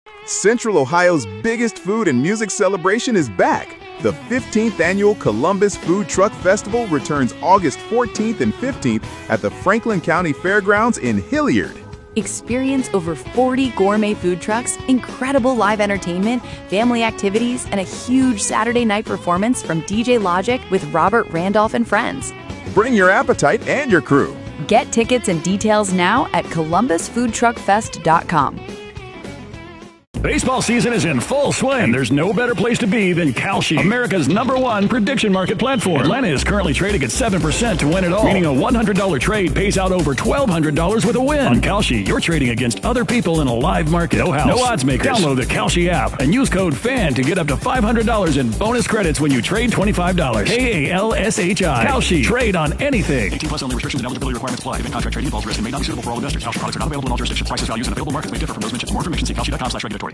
Central Ohio's biggest food and music celebration is back. The 15th annual Columbus Food Truck Festival returns August 14th and 15th at the Franklin County Fairgrounds in Hilliard. Experience over 40 gourmet food trucks, incredible live entertainment, family activities, and a huge Saturday night performance from DJ Logic with Robert Randolph and friends. Bring your appetite and your crew. Get tickets and details now at columbusfoodtruckfest.com. Baseball season is in full swing, and there's no better place to be than Kalshi, America's #1 prediction market platform. Atlanta is currently trading at 7% to win it all, meaning a $100 trade pays out over $1,200 with a win. On Kalshi, you're trading against other people in a live market. No house, no odds makers. Download the Kalshi app and use code FAN to get up to $500 in bonus credits when you trade $25. KALSHI. Kalshi. Trade on anything. 18 plus only. Restrictions and eligibility requirements apply. Event contract trading involves risk and may not be suitable for all investors. Kalshi products are not available in all jurisdictions. Prices, values, and available markets may differ from those mentioned. For more information, see kalshi.com/regulatory.